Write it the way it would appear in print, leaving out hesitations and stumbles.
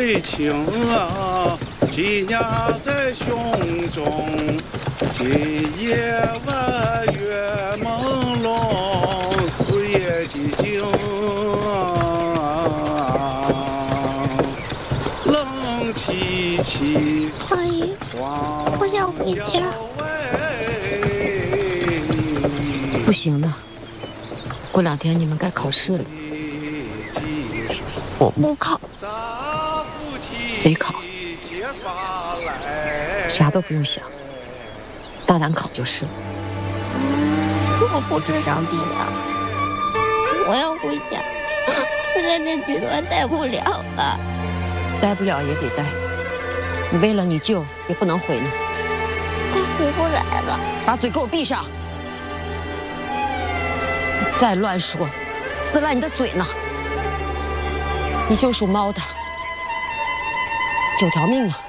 水清啊，纪念在胸中。今夜晚月朦胧，四野寂静，冷凄凄。 阿姨，我想回家。 不行的，过2天你们该考试了。 我不考。 得考，啥都不用想，大胆考就是了。 我不吃上帝了，我要回家，我在这剧团待不了了。 待不了也得待，你为了你舅也不能回呢。 他回不来了。 把嘴给我闭上！你再乱说，撕烂你的嘴呢！你舅属猫的，9条命呢。